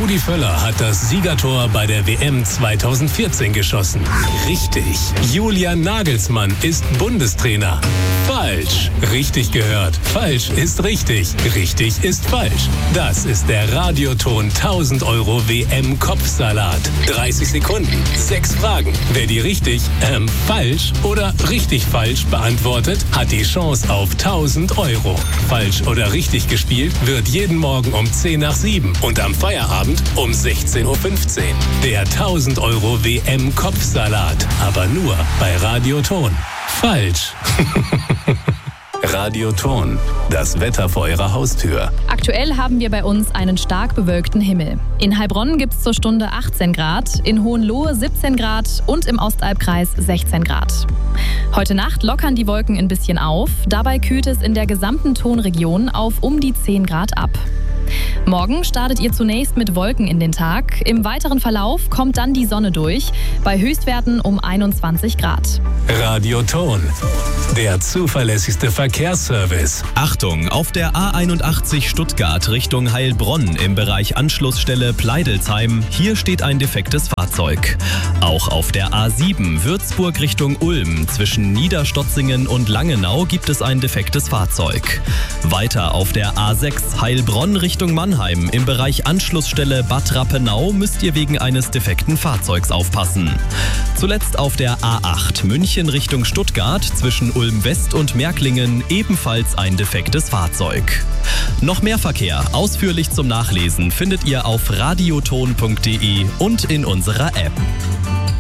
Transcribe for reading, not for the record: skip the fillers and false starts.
Rudi Völler hat das Siegertor bei der WM 2014 geschossen. Richtig. Julian Nagelsmann ist Bundestrainer. Falsch. Richtig gehört. Falsch ist richtig. Richtig ist falsch. Das ist der Radioton 1000 € WM-Kopfsalat. 30 Sekunden, 6 Fragen. Wer die richtig, falsch oder richtig falsch beantwortet, hat die Chance auf 1000 €. Falsch oder richtig gespielt wird jeden Morgen um 10 nach 7 und am Feierabend um 16:15 Uhr. Der 1000 € WM-Kopfsalat. Aber nur bei Radioton. Falsch. Radioton. Das Wetter vor Ihrer Haustür. Aktuell haben wir bei uns einen stark bewölkten Himmel. In Heilbronn gibt es zur Stunde 18 Grad, in Hohenlohe 17 Grad und im Ostalbkreis 16 Grad. Heute Nacht lockern die Wolken ein bisschen auf. Dabei kühlt es in der gesamten Tonregion auf um die 10 Grad ab. Morgen startet ihr zunächst mit Wolken in den Tag. Im weiteren Verlauf kommt dann die Sonne durch, bei Höchstwerten um 21 Grad. Radioton, der zuverlässigste Verkehrsservice. Achtung, auf der A81 Stuttgart Richtung Heilbronn im Bereich Anschlussstelle Pleidelsheim. Hier steht ein defektes Fahrzeug. Auch auf der A7 Würzburg Richtung Ulm zwischen Niederstotzingen und Langenau gibt es ein defektes Fahrzeug. Weiter auf der A6 Heilbronn Richtung Mannheim im Bereich Anschlussstelle Bad Rappenau müsst ihr wegen eines defekten Fahrzeugs aufpassen. Zuletzt auf der A8 München Richtung Stuttgart zwischen Ulm West und Märklingen ebenfalls ein defektes Fahrzeug. Noch mehr Verkehr ausführlich zum Nachlesen findet ihr auf radioton.de und in unserer App.